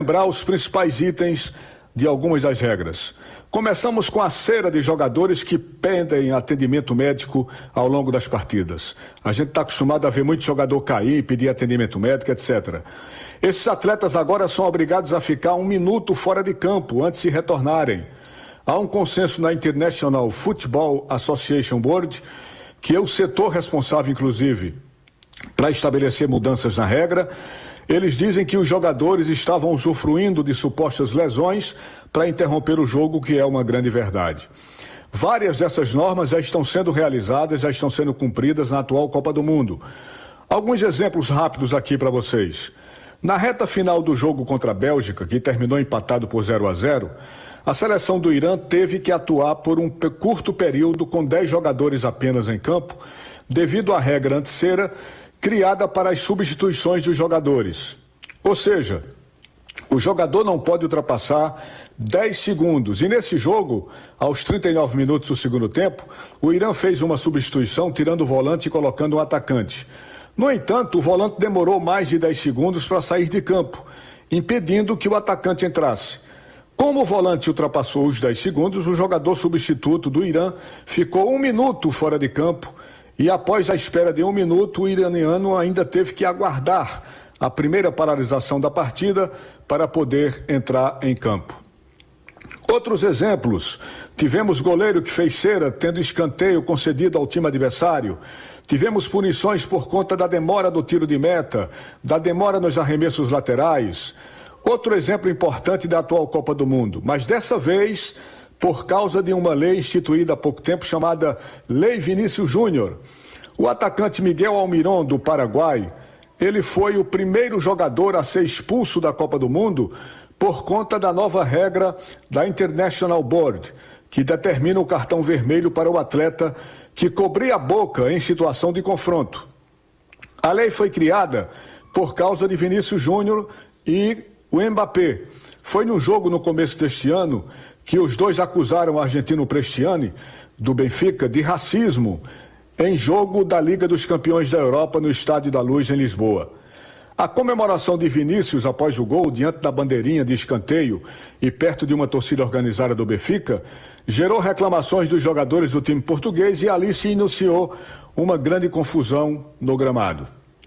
Lembrar os principais itens de algumas das regras. Começamos com a cera de jogadores que pedem atendimento médico ao longo das partidas. A gente está acostumado a ver muito jogador cair, pedir atendimento médico, etc. Esses atletas agora são obrigados a ficar 1 minuto fora de campo antes de retornarem. Há um consenso na International Football Association Board, que é o setor responsável, inclusive, para estabelecer mudanças na regra. Eles dizem que os jogadores estavam usufruindo de supostas lesões para interromper o jogo, que é uma grande verdade. Várias dessas normas já estão sendo realizadas, já estão sendo cumpridas na atual Copa do Mundo. Alguns exemplos rápidos aqui para vocês. Na reta final do jogo contra a Bélgica, que terminou empatado por 0-0, a seleção do Irã teve que atuar por um curto período com 10 jogadores apenas em campo, devido à regra anti-cera criada para as substituições dos jogadores. Ou seja, o jogador não pode ultrapassar 10 segundos. E nesse jogo, aos 39 minutos do segundo tempo, o Irã fez uma substituição tirando o volante e colocando um atacante. No entanto, o volante demorou mais de 10 segundos para sair de campo, impedindo que o atacante entrasse. Como o volante ultrapassou os 10 segundos, o jogador substituto do Irã ficou 1 minuto fora de campo. E após a espera de 1 minuto, o iraniano ainda teve que aguardar a primeira paralisação da partida para poder entrar em campo. Outros exemplos: tivemos goleiro que fez cera tendo escanteio concedido ao time adversário. Tivemos punições por conta da demora do tiro de meta, da demora nos arremessos laterais. Outro exemplo importante da atual Copa do Mundo, mas dessa vez por causa de uma lei instituída há pouco tempo chamada Lei Vinícius Júnior. O atacante Miguel Almirón, do Paraguai, ele foi o primeiro jogador a ser expulso da Copa do Mundo por conta da nova regra da International Board, que determina o cartão vermelho para o atleta que cobria a boca em situação de confronto. A lei foi criada por causa de Vinícius Júnior e o Mbappé. Foi no jogo no começo deste ano que os dois acusaram o argentino Prestiani, do Benfica, de racismo em jogo da Liga dos Campeões da Europa no Estádio da Luz, em Lisboa. A comemoração de Vinícius após o gol, diante da bandeirinha de escanteio e perto de uma torcida organizada do Benfica, gerou reclamações dos jogadores do time português e ali se iniciou uma grande confusão no gramado.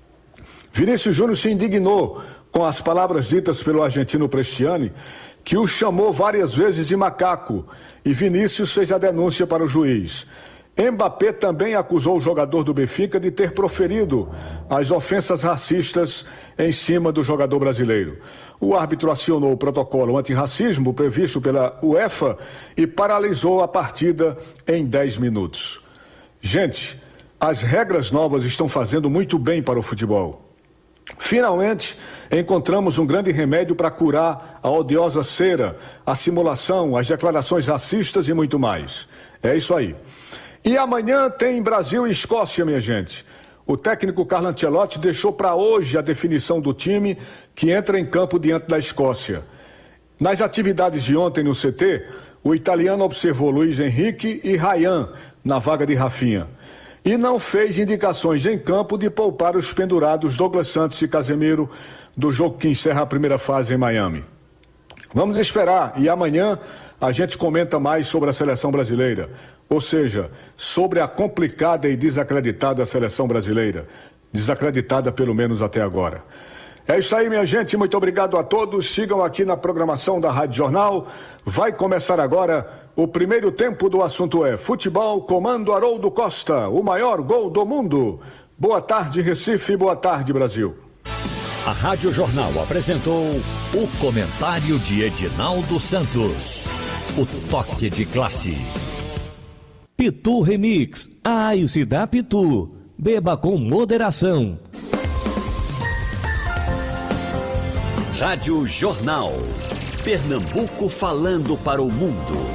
Vinícius Júnior se indignou com as palavras ditas pelo argentino Prestiani, que o chamou várias vezes de macaco, e Vinícius fez a denúncia para o juiz. Mbappé também acusou o jogador do Benfica de ter proferido as ofensas racistas em cima do jogador brasileiro. O árbitro acionou o protocolo antirracismo previsto pela UEFA e paralisou a partida em 10 minutos. Gente, as regras novas estão fazendo muito bem para o futebol. Finalmente, encontramos um grande remédio para curar a odiosa cera, a simulação, as declarações racistas e muito mais. É isso aí. E amanhã tem Brasil e Escócia, minha gente. O técnico Carlo Ancelotti deixou para hoje a definição do time que entra em campo diante da Escócia. Nas atividades de ontem no CT, o italiano observou Luiz Henrique e Ryan na vaga de Rafinha. E não fez indicações em campo de poupar os pendurados Douglas Santos e Casemiro do jogo que encerra a primeira fase em Miami. Vamos esperar e amanhã a gente comenta mais sobre a seleção brasileira, ou seja, sobre a complicada e desacreditada seleção brasileira, desacreditada pelo menos até agora. É isso aí, minha gente, muito obrigado a todos, sigam aqui na programação da Rádio Jornal. Vai começar agora o primeiro tempo do assunto é Futebol, comando Haroldo Costa, o maior gol do mundo. Boa tarde, Recife, boa tarde, Brasil. A Rádio Jornal apresentou o comentário de Edinaldo Santos, o toque de classe. Pitu Remix, a Ice da Pitu, beba com moderação. Rádio Jornal, Pernambuco falando para o mundo.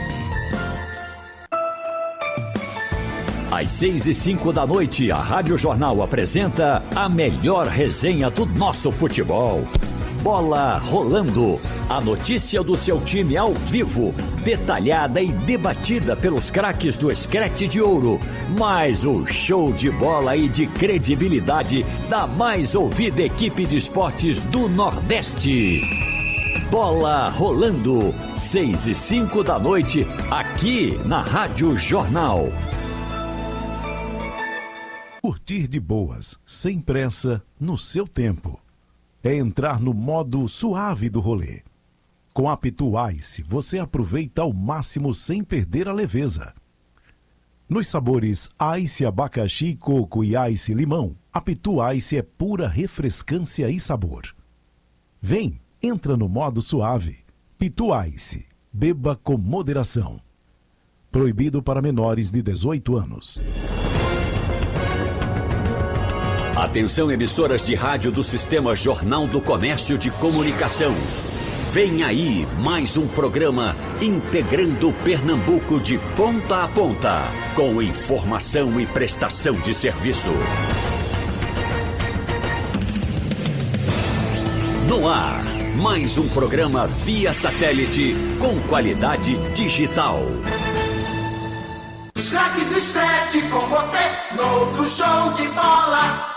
Às 6:05 da noite, a Rádio Jornal apresenta a melhor resenha do nosso futebol. Bola rolando, a notícia do seu time ao vivo, detalhada e debatida pelos craques do Screte de Ouro, mais o show de bola e de credibilidade da mais ouvida equipe de esportes do Nordeste. Bola Rolando, 6 e 5 da noite, aqui na Rádio Jornal. Curtir de boas, sem pressa, no seu tempo. É entrar no modo suave do rolê. Com a Pitu Ice, você aproveita ao máximo sem perder a leveza. Nos sabores Ice abacaxi, coco e Ice limão, a Pitu Ice é pura refrescância e sabor. Vem, entra no modo suave. Pitu Ice, beba com moderação. Proibido para menores de 18 anos. Atenção, emissoras de rádio do Sistema Jornal do Comércio de Comunicação. Vem aí mais um programa integrando Pernambuco de ponta a ponta, com informação e prestação de serviço. No ar, mais um programa via satélite com qualidade digital. Os craques do Scratch com você, no outro show de bola.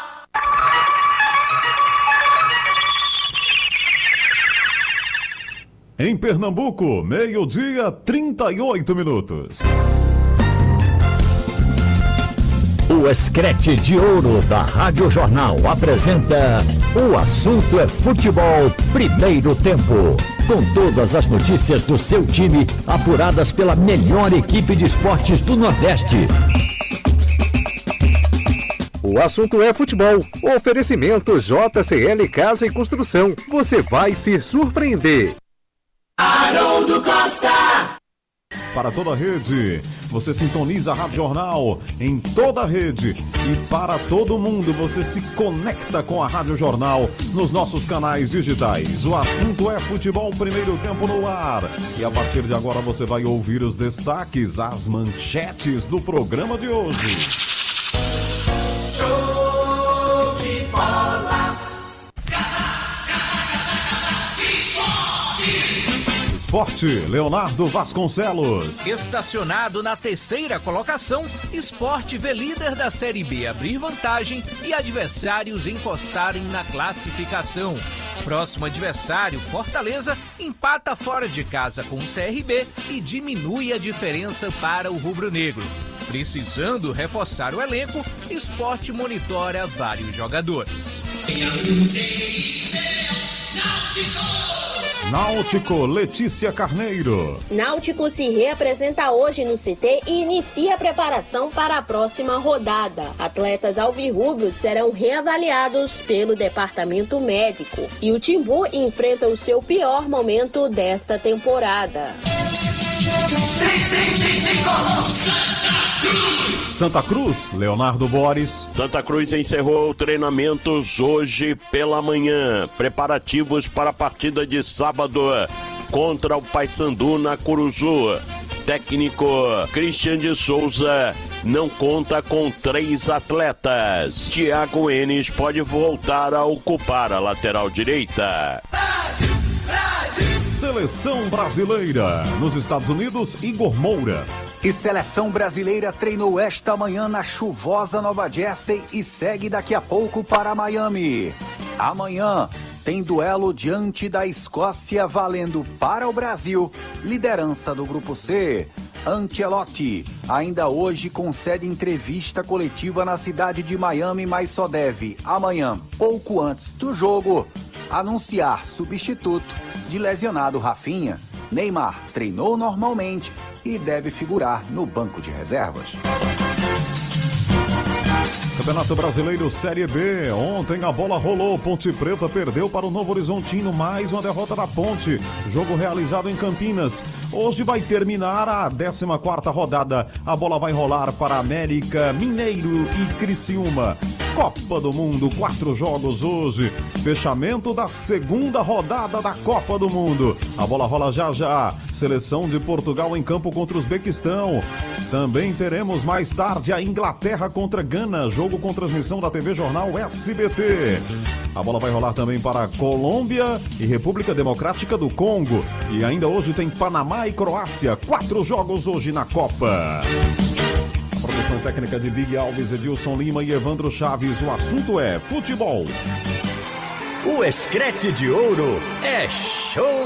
Em Pernambuco, 12:38. O Scratch de Ouro da Rádio Jornal apresenta O Assunto é Futebol, primeiro tempo. Com todas as notícias do seu time, apuradas pela melhor equipe de esportes do Nordeste. O assunto é futebol. Oferecimento JCL Casa e Construção. Você vai se surpreender. Haroldo Costa. Para toda a rede, você sintoniza a Rádio Jornal em toda a rede. E para todo mundo, você se conecta com a Rádio Jornal nos nossos canais digitais. O assunto é futebol, primeiro tempo no ar. E a partir de agora você vai ouvir os destaques, as manchetes do programa de hoje. Show de bola. Esporte, Leonardo Vasconcelos. Estacionado na terceira colocação, Sport vê líder da Série B abrir vantagem e adversários encostarem na classificação. Próximo adversário, Fortaleza, empata fora de casa com o CRB e diminui a diferença para o rubro-negro. Precisando reforçar o elenco, Sport monitora vários jogadores. Náutico, Letícia Carneiro. Náutico se reapresenta hoje no CT e inicia a preparação para a próxima rodada. Atletas alvirrubros serão reavaliados pelo departamento médico. E o Timbu enfrenta o seu pior momento desta temporada. Santa Cruz, Leonardo Boris. Santa Cruz encerrou treinamentos hoje pela manhã. Preparativos para a partida de sábado contra o Paysandu na Curuzu. Técnico Christian de Souza não conta com 3 atletas. Thiago Enes pode voltar a ocupar a lateral direita. Seleção brasileira. Nos Estados Unidos, Igor Moura. E Seleção Brasileira treinou esta manhã na chuvosa Nova Jersey e segue daqui a pouco para Miami. Amanhã tem duelo diante da Escócia valendo para o Brasil liderança do Grupo C. Ancelotti ainda hoje concede entrevista coletiva na cidade de Miami, mas só deve amanhã, pouco antes do jogo, anunciar substituto de lesionado Rafinha. Neymar treinou normalmente e deve figurar no banco de reservas. Campeonato Brasileiro Série B. Ontem a bola rolou. Ponte Preta perdeu para o Novo Horizontino. Mais uma derrota da Ponte. Jogo realizado em Campinas. Hoje vai terminar a 14ª rodada. A bola vai rolar para América, Mineiro e Criciúma. Copa do Mundo, 4 jogos hoje. Fechamento da 2ª rodada da Copa do Mundo. A bola rola já já. Seleção de Portugal em campo contra o Uzbequistão. Também teremos mais tarde a Inglaterra contra Gana. Jogo com transmissão da TV Jornal SBT. A bola vai rolar também para Colômbia e República Democrática do Congo. E ainda hoje tem Panamá e Croácia. 4 jogos hoje na Copa. A produção técnica de Big Alves, Edilson Lima e Evandro Chaves. O assunto é futebol. O Scratch de Ouro é show